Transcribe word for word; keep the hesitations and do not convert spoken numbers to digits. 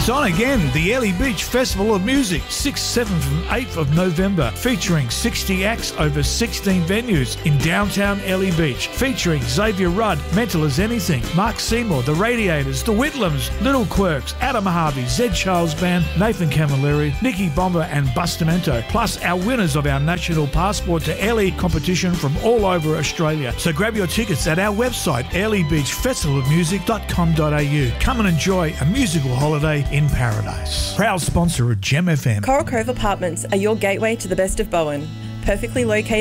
It's on again, the Airlie Beach Festival of Music, sixth, seventh and eighth of November, featuring sixty acts over sixteen venues in downtown Airlie Beach, featuring Xavier Rudd, Mental as Anything, Mark Seymour, The Radiators, The Whitlams, Little Quirks, Adam Harvey, Zed Charles Band, Nathan Camilleri, Nicky Bomber and Bustamento, plus our winners of our National Passport to Airlie competition from all over Australia. So grab your tickets at our website, airlie beach festival of music dot com dot a u. Come and enjoy a musical holiday in paradise. Proud sponsor of Gem F M. Coral Cove Apartments are your gateway to the best of Bowen. Perfectly located